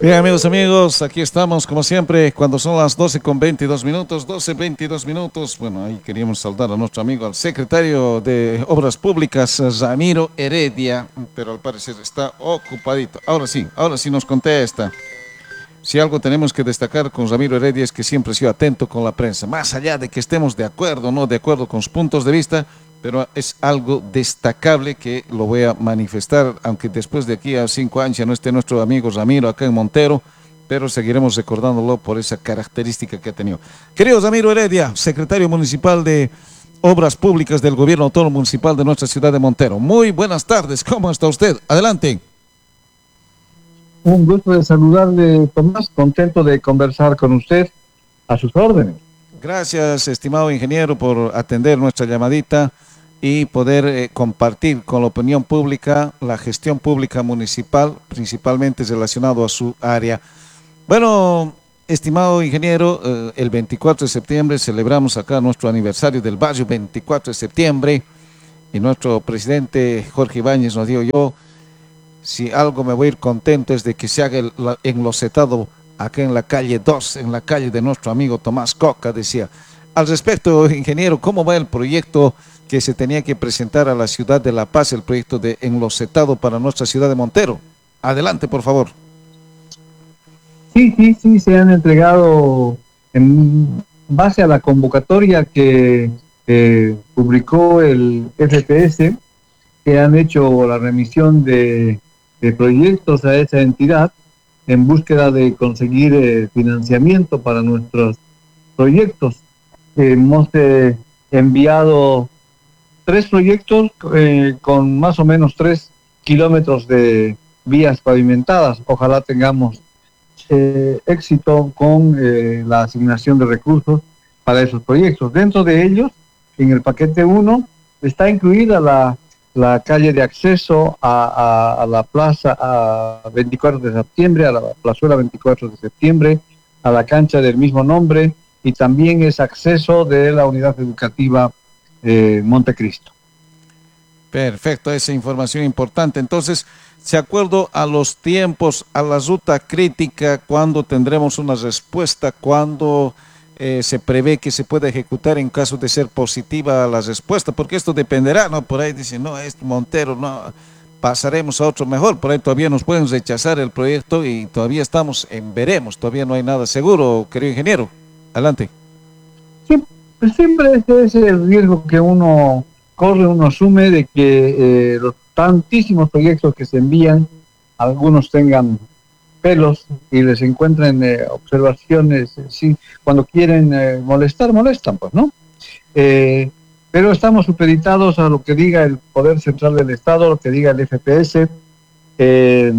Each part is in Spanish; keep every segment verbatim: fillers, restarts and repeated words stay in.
Bien, amigos, amigos, aquí estamos como siempre cuando son las doce con veintidós minutos, doce veintidós minutos. Bueno, ahí queríamos saludar a nuestro amigo, al secretario de Obras Públicas, Ramiro Heredia, pero al parecer está ocupadito. Ahora sí, ahora sí nos contesta. Si algo tenemos que destacar con Ramiro Heredia es que siempre ha sido atento con la prensa, más allá de que estemos de acuerdo o no de acuerdo con sus puntos de vista, pero es algo destacable que lo voy a manifestar, aunque después de aquí a cinco años ya no esté nuestro amigo Ramiro acá en Montero, pero seguiremos recordándolo por esa característica que ha tenido. Querido Ramiro Heredia, secretario municipal de Obras Públicas del Gobierno Autónomo Municipal de nuestra ciudad de Montero. Muy buenas tardes, ¿cómo está usted? Adelante. Un gusto de saludarle, Tomás, contento de conversar con usted, a sus órdenes. Gracias, estimado ingeniero, por atender nuestra llamadita y poder eh, compartir con la opinión pública la gestión pública municipal, principalmente relacionado a su área. Bueno, estimado ingeniero, eh, el veinticuatro de septiembre celebramos acá nuestro aniversario del barrio, veinticuatro de septiembre, y nuestro presidente Jorge Ibáñez nos dijo: yo, si algo me voy a ir contento es de que se haga el la, enlocetado acá en la calle dos, en la calle de nuestro amigo Tomás Coca, decía. Al respecto, ingeniero, ¿cómo va el proyecto que se tenía que presentar a la ciudad de La Paz, el proyecto de enlocetado para nuestra ciudad de Montero? Adelante, por favor. Sí, sí, sí, se han entregado en base a la convocatoria que eh, publicó el F P S, que han hecho la remisión de, de proyectos a esa entidad en búsqueda de conseguir eh, financiamiento para nuestros proyectos. Eh, hemos eh, enviado tres proyectos eh, con más o menos tres kilómetros de vías pavimentadas. Ojalá tengamos eh, éxito con eh, la asignación de recursos para esos proyectos. Dentro de ellos, en el paquete uno, está incluida la, la calle de acceso a, a, a la plaza a veinticuatro de septiembre, a la plazuela veinticuatro de septiembre, a la cancha del mismo nombre, y también es acceso de la unidad educativa eh, Montecristo. Perfecto, esa información importante. Entonces, de acuerdo a los tiempos, a la ruta crítica, ¿cuándo tendremos una respuesta? ¿Cuándo eh, se prevé que se pueda ejecutar en caso de ser positiva la respuesta? Porque esto dependerá, ¿no? Por ahí dicen, no, es Montero, no, pasaremos a otro mejor. Por ahí todavía nos pueden rechazar el proyecto y todavía estamos en veremos, todavía no hay nada seguro, querido ingeniero. Adelante. Siempre, siempre ese es el riesgo que uno corre, uno asume de que eh, los tantísimos proyectos que se envían, algunos tengan pelos y les encuentren eh, observaciones, eh, sí, cuando quieren eh, molestar, molestan, pues, ¿no? Eh, pero estamos supeditados a lo que diga el Poder Central del Estado, lo que diga el F P S. Eh,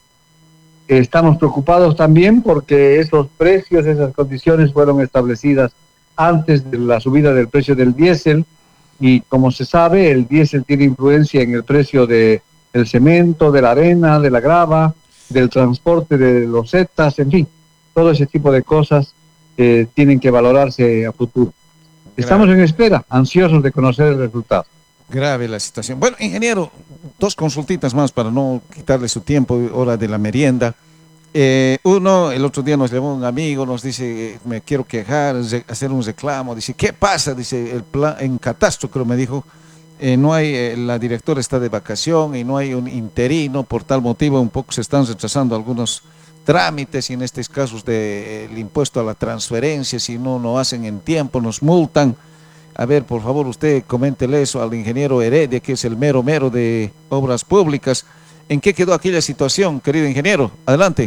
estamos preocupados también porque esos precios, esas condiciones fueron establecidas antes de la subida del precio del diésel, y como se sabe, el diésel tiene influencia en el precio de, del cemento, de la arena, de la grava, del transporte de los setas, en fin, todo ese tipo de cosas eh, tienen que valorarse a futuro. Estamos en espera, ansiosos de conocer el resultado. Grave la situación. Bueno, ingeniero, dos consultitas más para no quitarle su tiempo, hora de la merienda. Eh, uno, el otro día nos llevó un amigo, nos dice, me quiero quejar, hacer un reclamo. Dice, ¿qué pasa? Dice, el plan, en catastro, creo me dijo, eh, no hay, eh, la directora está de vacación y no hay un interino, por tal motivo un poco se están retrasando algunos trámites, y en estos casos del de, impuesto a la transferencia, si no lo hacen en tiempo, nos multan. A ver, por favor, usted coméntele eso al ingeniero Heredia, que es el mero mero de Obras Públicas. ¿En qué quedó aquella situación, querido ingeniero? Adelante.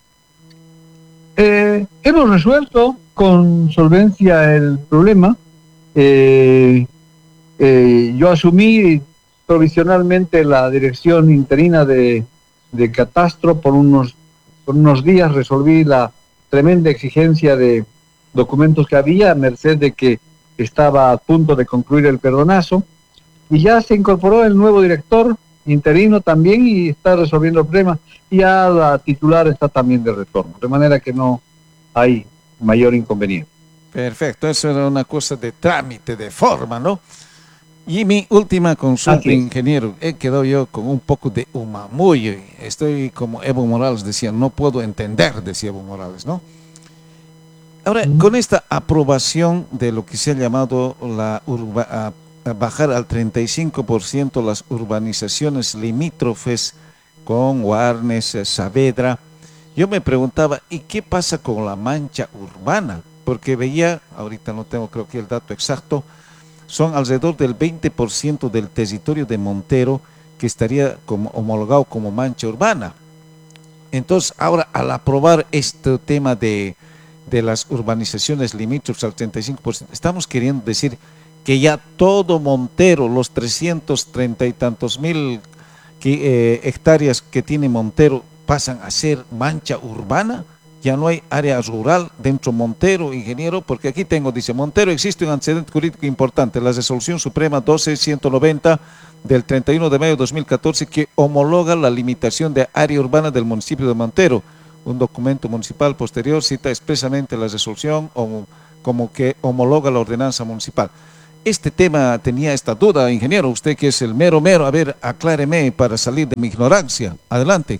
Eh, hemos resuelto con solvencia el problema. Eh, eh, yo asumí provisionalmente la dirección interina de, de Catastro por unos, por unos días. Resolví la tremenda exigencia de documentos que había, a merced de que estaba a punto de concluir el perdonazo, y ya se incorporó el nuevo director interino también y está resolviendo el problema. Y ya la titular está también de retorno, de manera que no hay mayor inconveniente. Perfecto, eso era una cosa de trámite, de forma, ¿no? Y mi última consulta, Así es. ingeniero, he quedado yo con un poco de umamuyo. Estoy como Evo Morales decía, no puedo entender, decía Evo Morales, ¿no? Ahora, con esta aprobación de lo que se ha llamado la urba, a, a bajar al treinta y cinco por ciento las urbanizaciones limítrofes con Warnes, eh, Saavedra, yo me preguntaba, ¿y qué pasa con la mancha urbana? Porque veía, ahorita no tengo creo que el dato exacto, son alrededor del veinte por ciento del territorio de Montero que estaría como homologado como mancha urbana. Entonces, ahora al aprobar este tema de, de las urbanizaciones limítrofes al treinta y cinco por ciento, estamos queriendo decir que ya todo Montero, los trescientos treinta y tantos mil que, eh, hectáreas que tiene Montero, pasan a ser mancha urbana. Ya no hay área rural dentro de Montero, ingeniero, porque aquí tengo, dice, Montero existe un antecedente jurídico importante, la Resolución Suprema doce mil ciento noventa del treinta y uno de mayo de dos mil catorce que homologa la limitación de área urbana del municipio de Montero. Un documento municipal posterior cita expresamente la resolución o, como que homologa la ordenanza municipal. Este tema tenía esta duda, ingeniero, usted que es el mero mero, a ver, acláreme para salir de mi ignorancia. Adelante.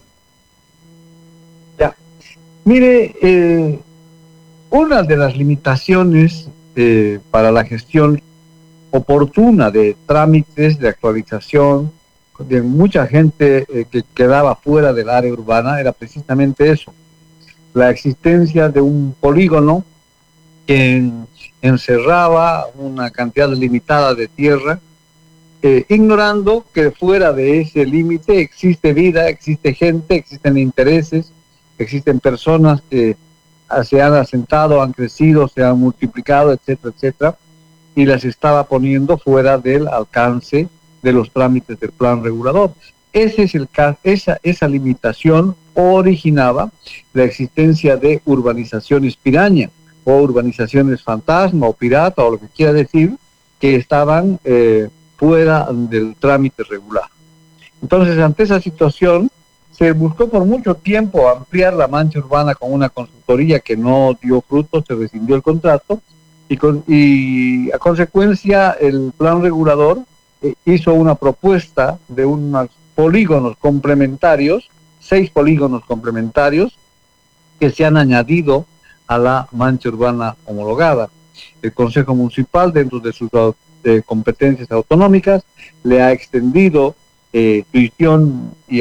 Ya. Mire, eh, una de las limitaciones eh, para la gestión oportuna de trámites de actualización de mucha gente eh, que quedaba fuera del área urbana era precisamente eso, la existencia de un polígono que en, encerraba una cantidad limitada de tierra, eh, ignorando que fuera de ese límite existe vida, existe gente, existen intereses, existen personas que se han asentado, han crecido, se han multiplicado, etcétera, etcétera, y las estaba poniendo fuera del alcance de los trámites del plan regulador. Ese es el caso, esa, esa limitación originaba la existencia de urbanizaciones piraña o urbanizaciones fantasma o pirata o lo que quiera decir, que estaban eh, fuera del trámite regular. Entonces, ante esa situación, se buscó por mucho tiempo ampliar la mancha urbana con una consultoría que no dio fruto, se rescindió el contrato, y, con, y a consecuencia el plan regulador eh, hizo una propuesta de unos polígonos complementarios, seis polígonos complementarios que se han añadido a la mancha urbana homologada. El Consejo Municipal, dentro de sus eh, competencias autonómicas, le ha extendido eh, tuición y,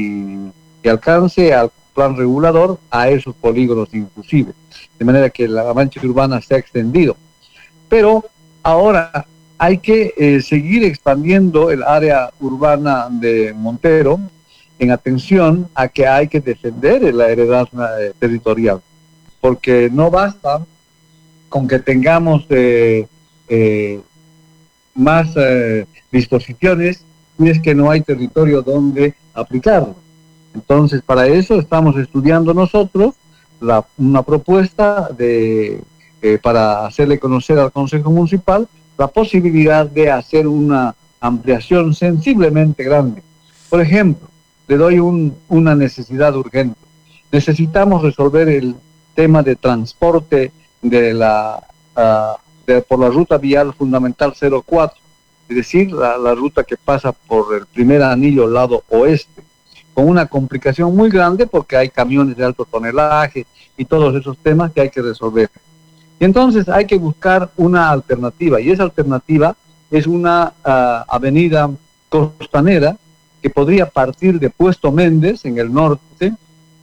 y, y alcance al plan regulador a esos polígonos inclusive, de manera que la mancha urbana se ha extendido. Pero ahora hay que eh, seguir expandiendo el área urbana de Montero en atención a que hay que defender la heredad eh, territorial, porque no basta con que tengamos eh, eh, más eh, disposiciones y es que no hay territorio donde aplicarlo. Entonces, para eso estamos estudiando nosotros la, una propuesta de, eh, para hacerle conocer al Consejo Municipal la posibilidad de hacer una ampliación sensiblemente grande. Por ejemplo, le doy un, una necesidad urgente. Necesitamos resolver el tema de transporte de la, uh, de, por la ruta vial fundamental cero cuatro, es decir, la, la ruta que pasa por el primer anillo lado oeste, con una complicación muy grande porque hay camiones de alto tonelaje y todos esos temas que hay que resolver. Y entonces hay que buscar una alternativa, y esa alternativa es una uh, avenida costanera que podría partir de Puesto Méndez, en el norte,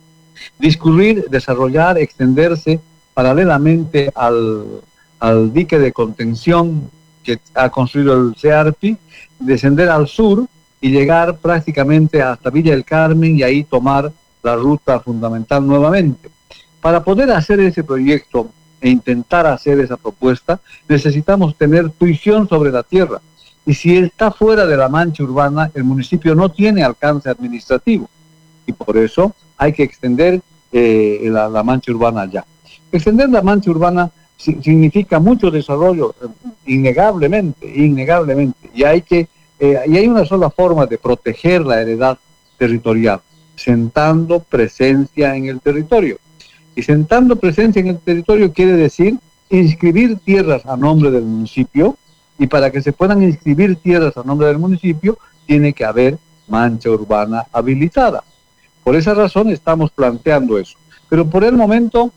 discurrir, desarrollar, extenderse paralelamente al, al dique de contención que ha construido el C E A R P I, descender al sur y llegar prácticamente hasta Villa del Carmen y ahí tomar la ruta fundamental nuevamente. Para poder hacer ese proyecto e intentar hacer esa propuesta, necesitamos tener tuición sobre la tierra. Y si está fuera de la mancha urbana, el municipio no tiene alcance administrativo. Y por eso hay que extender eh, la, la mancha urbana allá. Extender la mancha urbana si, significa mucho desarrollo, eh, innegablemente, innegablemente. Y hay, que, eh, y hay una sola forma de proteger la heredad territorial, sentando presencia en el territorio. Y sentando presencia en el territorio quiere decir inscribir tierras a nombre del municipio y para que se puedan inscribir tierras a nombre del municipio, tiene que haber mancha urbana habilitada. Por esa razón estamos planteando eso. Pero por el momento,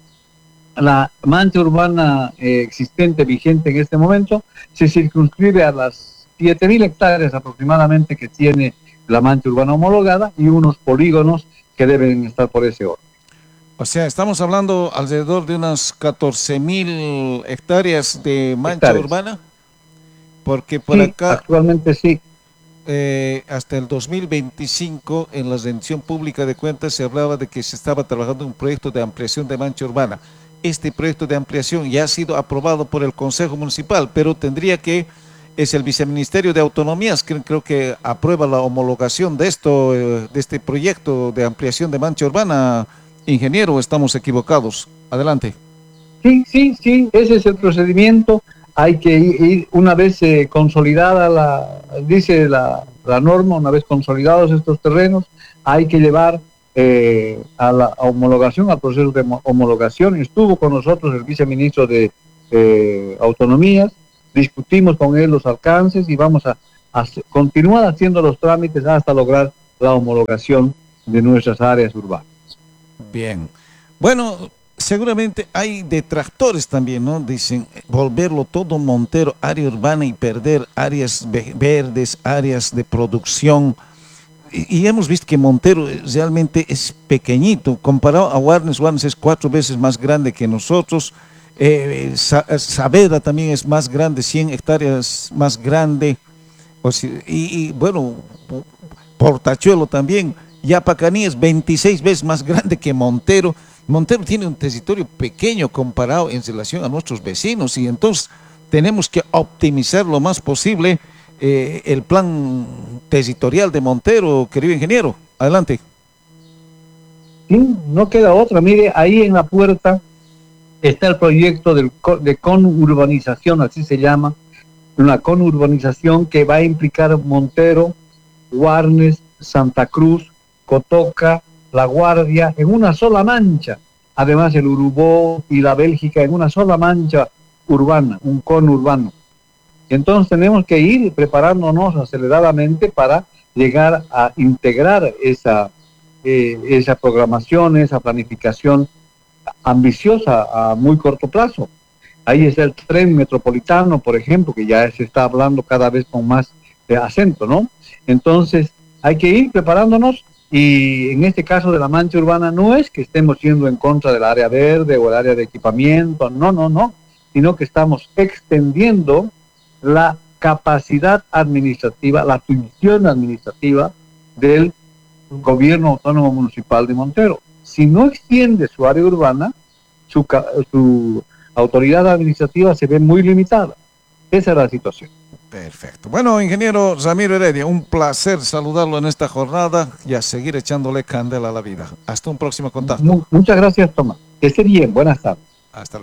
la mancha urbana eh, existente, vigente en este momento, se circunscribe a las siete mil hectáreas aproximadamente que tiene la mancha urbana homologada y unos polígonos que deben estar por ese orden. O sea, estamos hablando alrededor de unas catorce mil hectáreas de mancha hectáreas. urbana, porque por sí, acá... actualmente sí. Eh, hasta el dos mil veinticinco en la rendición pública de cuentas se hablaba de que se estaba trabajando en un proyecto de ampliación de mancha urbana. Este proyecto de ampliación ya ha sido aprobado por el Consejo Municipal, pero tendría que, es el Viceministerio de Autonomías, que creo que aprueba la homologación de esto, de este proyecto de ampliación de mancha urbana. Ingeniero, ¿estamos equivocados? Adelante. Sí, sí, sí, ese es el procedimiento. Hay que ir, una vez eh, consolidada la, dice la, la norma, una vez consolidados estos terrenos, hay que llevar eh, a la a homologación, al proceso de homologación. Estuvo con nosotros el viceministro de eh, Autonomías, discutimos con él los alcances y vamos a, a continuar haciendo los trámites hasta lograr la homologación de nuestras áreas urbanas. Bien, bueno, seguramente hay detractores también, ¿no? Dicen, volverlo todo Montero, área urbana y perder áreas verdes, áreas de producción. Y, y hemos visto que Montero realmente es pequeñito, comparado a Warnes. Warnes es cuatro veces más grande que nosotros. Eh, Sa Saavedra también es más grande, cien hectáreas más grande. O sea, y, y bueno, Portachuelo también. Yapacaní es veintiséis veces más grande que Montero. Montero tiene un territorio pequeño comparado en relación a nuestros vecinos y entonces tenemos que optimizar lo más posible eh, el plan territorial de Montero, querido ingeniero. Adelante. Sí, no queda otra. Mire, ahí en la puerta está el proyecto del, de conurbanización, así se llama, una conurbanización que va a implicar Montero, Warnes, Santa Cruz, Cotoca, La Guardia, en una sola mancha. Además el Urubó y la Bélgica en una sola mancha urbana, un conurbano. Entonces tenemos que ir preparándonos aceleradamente para llegar a integrar esa, eh, esa programación, esa planificación ambiciosa a muy corto plazo. Ahí está el tren metropolitano, por ejemplo, que ya se está hablando cada vez con más eh, acento, ¿no? Entonces hay que ir preparándonos. Y en este caso de la mancha urbana no es que estemos yendo en contra del área verde o el área de equipamiento, no, no, no, sino que estamos extendiendo la capacidad administrativa, la función administrativa del gobierno autónomo municipal de Montero. Si no extiende su área urbana, su, su autoridad administrativa se ve muy limitada. Esa es la situación. Perfecto. Bueno, ingeniero Ramiro Heredia, un placer saludarlo en esta jornada y a seguir echándole candela a la vida. Hasta un próximo contacto. Muchas gracias, Tomás. Que esté bien. Buenas tardes. Hasta luego.